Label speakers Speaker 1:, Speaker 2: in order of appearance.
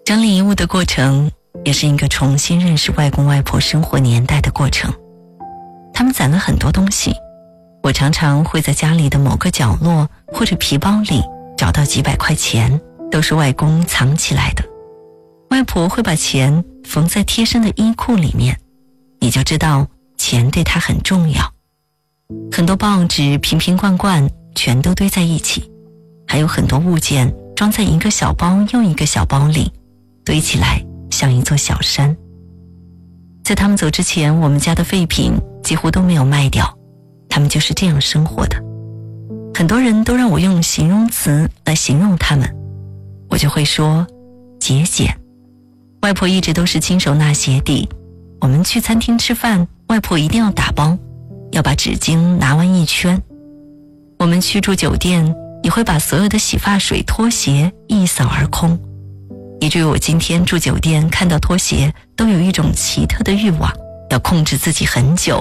Speaker 1: 整理衣物的过程也是一个重新认识外公外婆生活年代的过程。他们攒了很多东西，我常常会在家里的某个角落或者皮包里找到几百块钱，都是外公藏起来的。外婆会把钱缝在贴身的衣裤里面，你就知道钱对她很重要。很多报纸瓶瓶罐罐全都堆在一起，还有很多物件装在一个小包又一个小包里，堆起来像一座小山。在他们走之前，我们家的废品几乎都没有卖掉，他们就是这样生活的。很多人都让我用形容词来形容他们，我就会说节俭。外婆一直都是亲手拿鞋底，我们去餐厅吃饭，外婆一定要打包，要把纸巾拿完一圈。我们去住酒店，也会把所有的洗发水、拖鞋一扫而空，以至于我今天住酒店看到拖鞋都有一种奇特的欲望，要控制自己很久